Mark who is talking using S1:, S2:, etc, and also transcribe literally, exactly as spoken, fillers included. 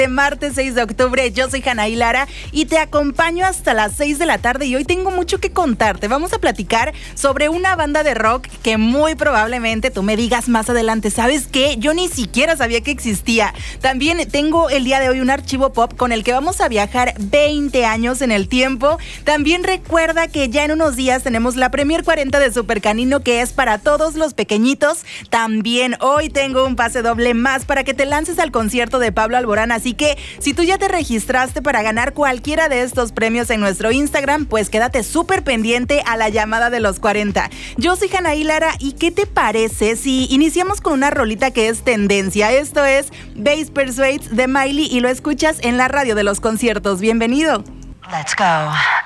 S1: Martes seis de octubre, yo soy Hanaí Lara y te acompaño hasta las seis de la tarde y hoy tengo mucho que contarte. Vamos a platicar sobre una banda de rock que muy probablemente tú me digas más adelante, ¿sabes qué? Yo ni siquiera sabía que existía. También tengo el día de hoy un archivo pop con el que vamos a viajar veinte años en el tiempo. También recuerda que ya en unos días tenemos la Premier cuarenta de Super Canino, que es para todos los pequeñitos. También hoy tengo un pase doble más para que te lances al concierto de Pablo Alborán, así que si tú ya te registraste para ganar cualquiera de estos premios en nuestro Instagram, pues quédate súper pendiente a la llamada de los cuarenta. Yo soy Hanaí Lara y ¿qué te parece si iniciamos con una rolita que es tendencia? Esto es Bass Persuades de Miley y lo escuchas en la radio de los conciertos. Bienvenido.
S2: Let's go.